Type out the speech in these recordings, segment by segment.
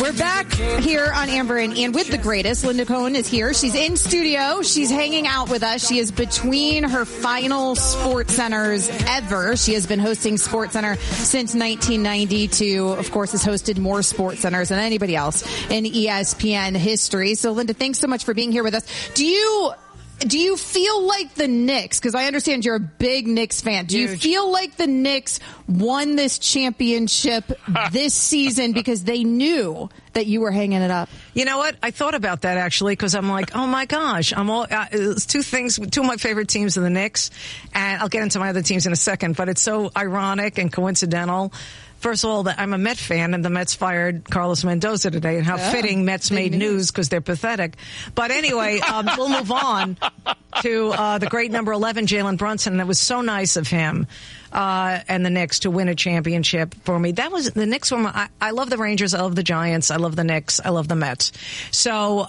We're back here on Amber and Ian with the greatest. Linda Cohen is here. She's in studio. She's hanging out with us. She is between her final Sports Centers ever. She has been hosting Sports Center since 1992. Of course, has hosted more Sports Centers than anybody else in ESPN history. So, Linda, thanks so much for being here with us. Do you feel like the Knicks, because I understand you're a big Knicks fan, do you feel like the Knicks won this championship this season because they knew that you were hanging it up? You know what? I thought about that actually because I'm like, oh my gosh, it's two of my favorite teams are the Knicks, and I'll get into my other teams in a second, but it's so ironic and coincidental. First of all, I'm a Met fan, and the Mets fired Carlos Mendoza today, and how fitting Mets made news because they're pathetic. But anyway, we'll move on to the great number 11, Jalen Brunson. And it was so nice of him and the Knicks to win a championship for me. That was the Knicks. I love the Rangers. I love the Giants. I love the Knicks. I love the Mets. So,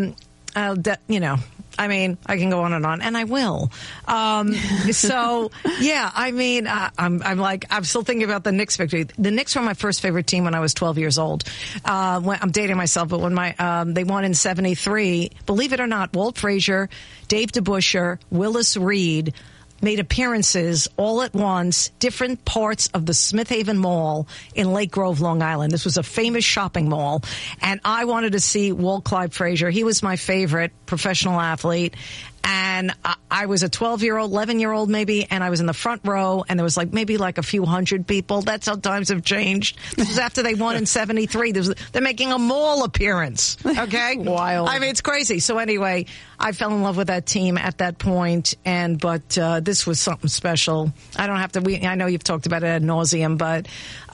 I mean, I can go on, and I will. So, yeah, I mean, I'm still thinking about the Knicks victory. The Knicks were my first favorite team when I was 12 years old. I'm dating myself, but when they won in 73, believe it or not, Walt Frazier, Dave DeBusschere, Willis Reed made appearances all at once, different parts of the Smith Haven Mall in Lake Grove, Long Island. This was a famous shopping mall, and I wanted to see Walt Clyde Frazier. He was my favorite professional athlete, and I was a 12-year-old, 11-year-old maybe, and I was in the front row, and there was maybe a few hundred people. That's how times have changed. This was after they won in 73. They're making a mall appearance, okay? Wild. I mean, it's crazy. So anyway, I fell in love with that team at that point, but this was something special. I don't have to, I know you've talked about it ad nauseum, but,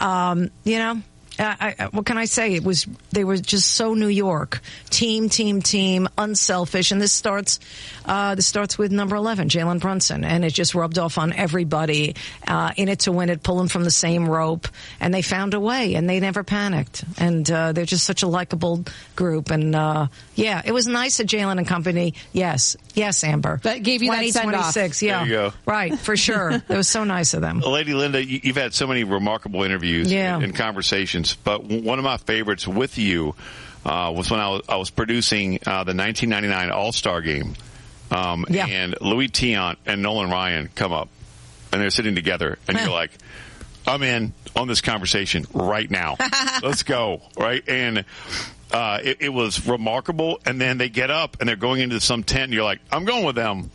what can I say? They were just so New York. Team, unselfish. And this starts with number 11, Jalen Brunson. And it just rubbed off on everybody, in it to win it, pulling from the same rope. And they found a way, and they never panicked. And, they're just such a likable group. And, it was nice of Jalen and company. Yes, Amber. That gave you that send-off. 26, yeah. There you go. Right, for sure. It was so nice of them. Lady Linda, you've had so many remarkable interviews and conversations, but one of my favorites with you was when I was producing the 1999 All-Star Game, and Louis Tiant and Nolan Ryan come up, and they're sitting together, and you're like, I'm in on this conversation right now. Let's go, right? And it was remarkable, and then they get up, and they're going into some tent, and you're like, I'm going with them.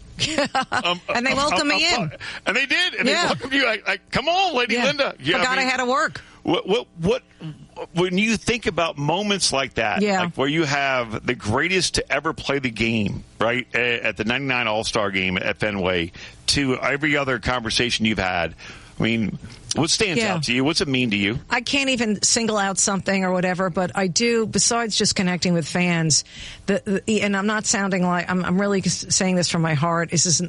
And they welcomed me in. And they did. And they welcomed you. Like, come on, Lady Linda. I had to work. What when you think about moments like that, like where you have the greatest to ever play the game, right, at the 99 All-Star Game at Fenway, to every other conversation you've had, I mean, what stands out to you? What's it mean to you? I can't even single out something or whatever, but I do, besides just connecting with fans, and I'm not sounding like, I'm really saying this from my heart.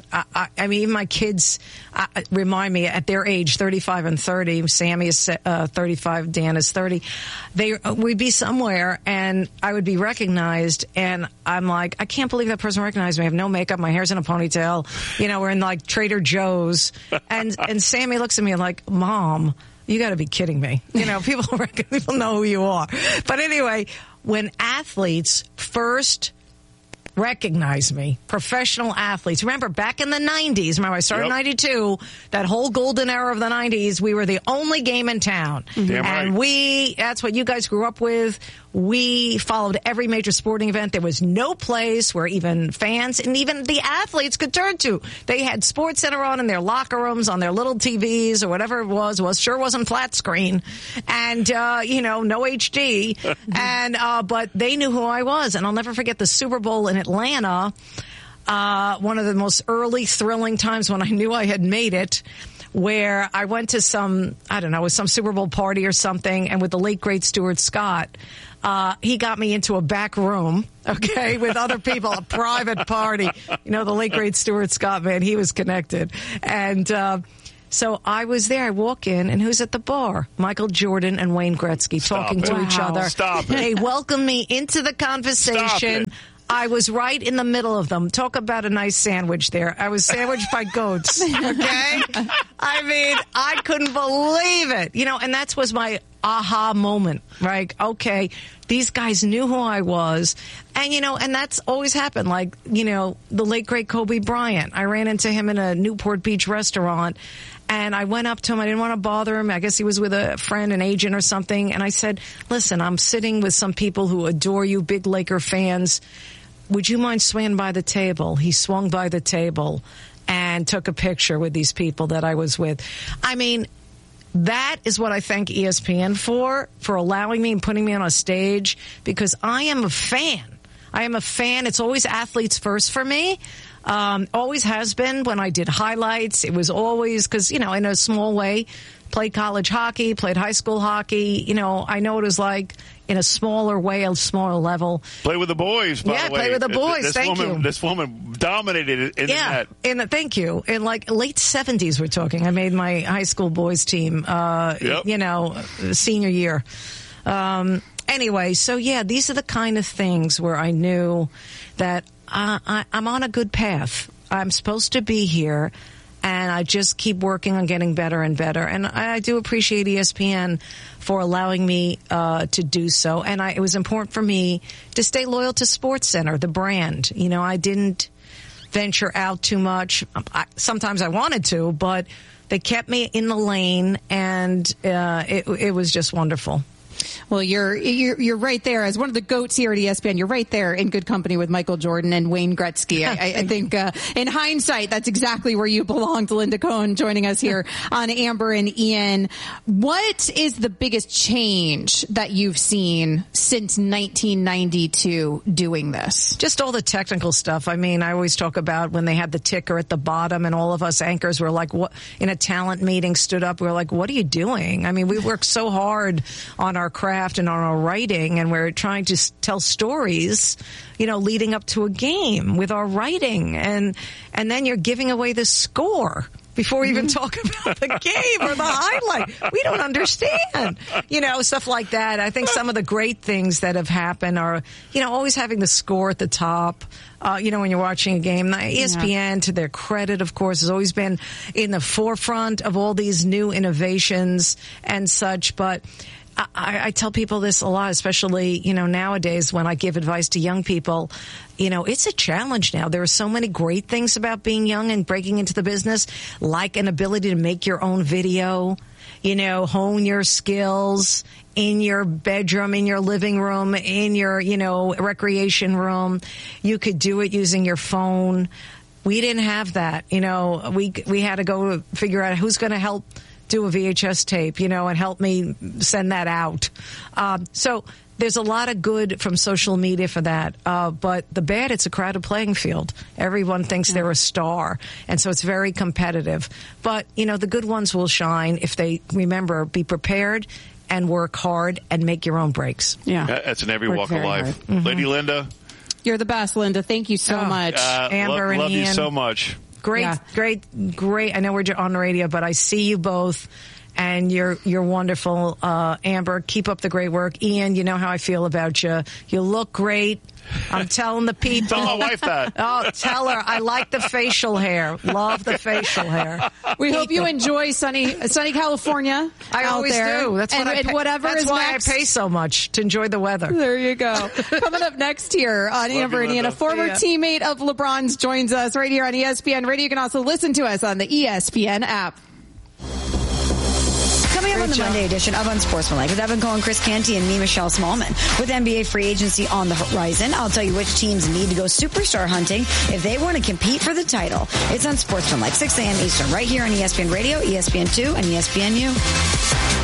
I mean, even my kids remind me at their age, 35 and 30, Sammy is 35, Dan is 30, we'd be somewhere and I would be recognized, and I'm like, I can't believe that person recognized me. I have no makeup, my hair's in a ponytail, we're in Trader Joe's, and Sammy looks at me like, Mom, you got to be kidding me. People know who you are. But anyway, when athletes first recognize me, professional athletes. Remember, back in the 90s, I started in 92, that whole golden era of the 90s, we were the only game in town. Damn and right. That's what you guys grew up with. We followed every major sporting event. There was no place where even fans and even the athletes could turn to. They had Sports Center on in their locker rooms, on their little TVs or whatever it was. Sure wasn't flat screen. And, no HD. And, but they knew who I was. And I'll never forget the Super Bowl in Atlanta. One of the most early thrilling times when I knew I had made it, where I went to some Super Bowl party or something, and with the late, great Stuart Scott, he got me into a back room, with other people, a private party. The late, great Stuart Scott, man, he was connected. And so I was there. I walk in, and who's at the bar? Michael Jordan and Wayne Gretzky talking to each other. Stop it. They welcomed me into the conversation. I was right in the middle of them. Talk about a nice sandwich there. I was sandwiched by goats, okay? I mean, I couldn't believe it. And that was aha moment, right? Okay, these guys knew who I was. And, and that's always happened. Like, the late, great Kobe Bryant. I ran into him in a Newport Beach restaurant. And I went up to him. I didn't want to bother him. I guess he was with a friend, an agent or something. And I said, listen, I'm sitting with some people who adore you, big Laker fans. Would you mind swinging by the table? He swung by the table and took a picture with these people that I was with. I mean, that is what I thank ESPN for allowing me and putting me on a stage, because I am a fan. I am a fan. It's always athletes first for me. Always has been. When I did highlights, it was always because, in a small way, played college hockey, played high school hockey. I know what it was like in a smaller way, a smaller level. Play with the boys, by the way. Play with the boys. Thank you. This woman dominated in the net. Thank you. In like late 70s, we're talking. I made my high school boys team, senior year. Anyway, so these are the kind of things where I knew that I'm on a good path. I'm supposed to be here, and I just keep working on getting better and better. And I do appreciate ESPN for allowing me to do so. And it was important for me to stay loyal to SportsCenter, the brand. I didn't venture out too much. Sometimes I wanted to, but they kept me in the lane, and it was just wonderful. Well, you're right there as one of the GOATs here at ESPN. You're right there in good company with Michael Jordan and Wayne Gretzky. I think in hindsight, that's exactly where you belong. Linda Cohn joining us here on Amber and Ian. What is the biggest change that you've seen since 1992 doing this? Just all the technical stuff. I mean, I always talk about when they had the ticker at the bottom and all of us anchors were like, what, in a talent meeting stood up. We were like, what are you doing? I mean, we worked so hard on our craft and on our writing, and we're trying to tell stories, leading up to a game with our writing, and then you're giving away the score before we even talk about the game or the highlight. We don't understand, stuff like that. I think some of the great things that have happened are, always having the score at the top. When you're watching a game, ESPN, to their credit, of course, has always been in the forefront of all these new innovations and such, but I tell people this a lot, especially, nowadays when I give advice to young people. It's a challenge now. There are so many great things about being young and breaking into the business, like an ability to make your own video, hone your skills in your bedroom, in your living room, in your, recreation room. You could do it using your phone. We didn't have that. We had to go figure out who's going to help do a VHS tape, and help me send that out. So there's a lot of good from social media for that. But the bad, it's a crowded playing field. Everyone thinks they're a star. And so it's very competitive. But, the good ones will shine if they remember, be prepared and work hard and make your own breaks. Yeah. That's in every walk of life. Mm-hmm. Lady Linda. You're the best, Linda. Thank you so much. Amber and Ian. Love you so much. Great. I know we're on the radio, but I see you both, and you're wonderful. Amber, keep up the great work. Ian, you know how I feel about you. You look great. I'm telling the people. Tell my wife that. Oh, tell her. I like the facial hair. Love the facial hair. We hope you enjoy sunny California. I always do. That's what That's why I pay so much, to enjoy the weather. There you go. Coming up next here on Amber and Ian, a former teammate of LeBron's joins us right here on ESPN Radio. You can also listen to us on the ESPN app. Coming up on the Monday edition of Unsportsmanlike with Evan Cohen, Chris Canty, and me, Michelle Smallman. With NBA free agency on the horizon, I'll tell you which teams need to go superstar hunting if they want to compete for the title. It's Unsportsmanlike, 6 a.m. Eastern, right here on ESPN Radio, ESPN2, and ESPNU.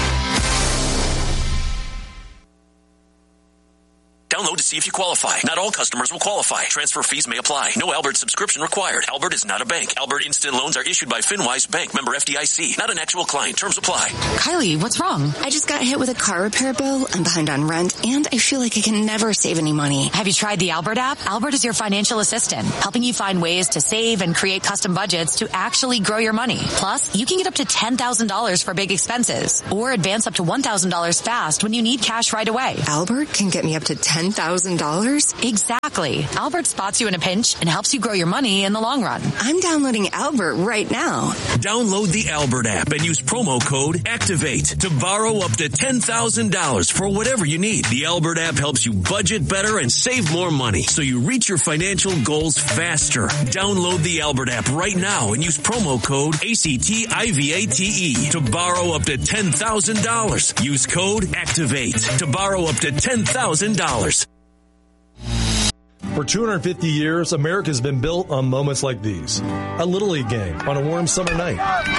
Download to see if you qualify. Not all customers will qualify. Transfer fees may apply. No Albert subscription required. Albert is not a bank. Albert Instant Loans are issued by FinWise Bank, member FDIC. Not an actual client. Terms apply. Kylie, what's wrong? I just got hit with a car repair bill. I'm behind on rent, and I feel like I can never save any money. Have you tried the Albert app? Albert is your financial assistant, helping you find ways to save and create custom budgets to actually grow your money. Plus, you can get up to $10,000 for big expenses, or advance up to $1,000 fast when you need cash right away. Albert can get me up to $10,000 $10,000? Exactly. Albert spots you in a pinch and helps you grow your money in the long run. I'm downloading Albert right now. Download the Albert app and use promo code ACTIVATE to borrow up to $10,000 for whatever you need. The Albert app helps you budget better and save more money so you reach your financial goals faster. Download the Albert app right now and use promo code ACTIVATE to borrow up to $10,000. Use code ACTIVATE to borrow up to $10,000. For 250 years, America's been built on moments like these. A Little League game on a warm summer night.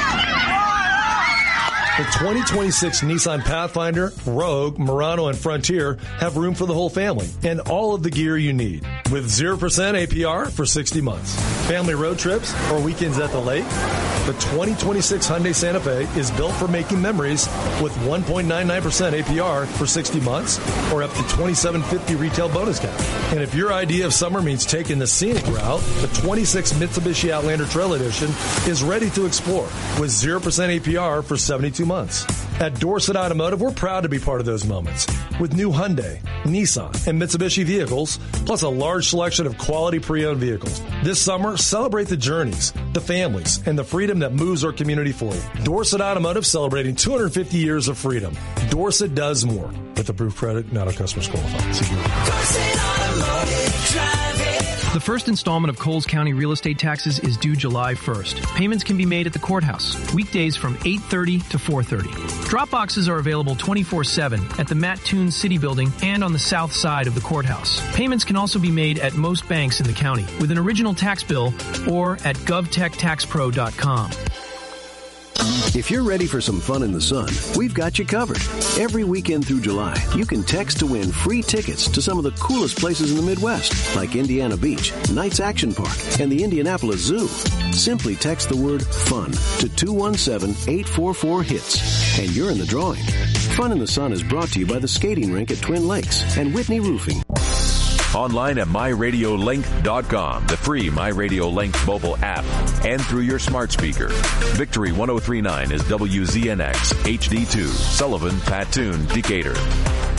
The 2026 Nissan Pathfinder, Rogue, Murano, and Frontier have room for the whole family and all of the gear you need. With 0% APR for 60 months. Family road trips or weekends at the lake. The 2026 Hyundai Santa Fe is built for making memories with 1.99% APR for 60 months or up to $2,750 retail bonus cap. And if your idea of summer means taking the scenic route, the 26 Mitsubishi Outlander Trail Edition is ready to explore with 0% APR for 72 months. At Dorset Automotive, we're proud to be part of those moments with new Hyundai, Nissan, and Mitsubishi vehicles, plus a large selection of quality pre-owned vehicles. This summer, celebrate the journeys, the families, and the freedom that moves our community forward. Dorset Automotive celebrating 250 years of freedom. Dorset does more. With approved credit, not all customers qualified. Dorset Automotive, drive it. The first installment of Coles County real estate taxes is due July 1st. Payments can be made at the courthouse, weekdays from 8:30 to 4:30. Drop boxes are available 24/7 at the Mattoon City Building and on the south side of the courthouse. Payments can also be made at most banks in the county with an original tax bill or at govtechtaxpro.com. If you're ready for some fun in the sun, we've got you covered. Every weekend through July, you can text to win free tickets to some of the coolest places in the Midwest, like Indiana Beach, Knights Action Park, and the Indianapolis Zoo. Simply text the word FUN to 217-844-HITS, and you're in the drawing. Fun in the Sun is brought to you by the skating rink at Twin Lakes and Whitney Roofing. Online at MyRadioLink.com, the free MyRadioLink mobile app, and through your smart speaker. Victory 1039 is WZNX HD2, Sullivan, Patoon, Decatur.